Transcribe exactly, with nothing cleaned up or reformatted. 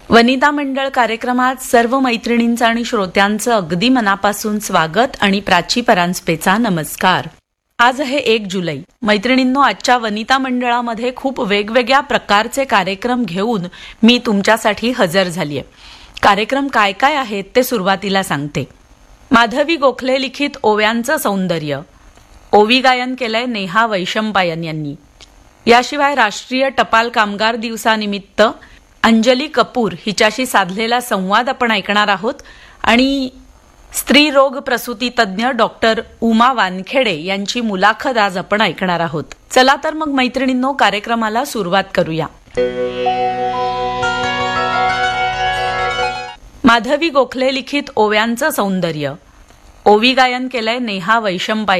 वनिता मंडळ कार्यक्रमात सर्व मैत्रिणींचं आणि श्रोत्यांचं अगदी मनापासून स्वागत आणि प्राची परांजपेचा नमस्कार. आज आहे एक जुलै. मैत्रिणींनो, आजच्या वनिता मंडळामध्ये खूप वेगवेगळ्या प्रकारचे कार्यक्रम घेऊन मी तुमच्यासाठी हजर झालीय. कार्यक्रम काय काय आहेत ते सुरुवातीला सांगते. माधवी गोखले लिखित ओव्यांचं सौंदर्य, ओवी गायन केलंय नेहा वैशंपायन यांनी. याशिवाय राष्ट्रीय टपाल कामगार दिवसानिमित्त अंजली कपूर हिच्याशी साधलेला संवाद आपण ऐकणार आहोत आणि स्त्री रोग प्रसूती तज्ज्ञ डॉक्टर उमा वानखेडे यांची मुलाखत आज आपण ऐकणार आहोत. चला तर मग मैत्रिणींनो, कार्यक्रमाला सुरुवात करूया. माधवी गोखले लिखित ओव्यांचं सौंदर्य, ओवी गायन केलंय नेहा वैशंपायन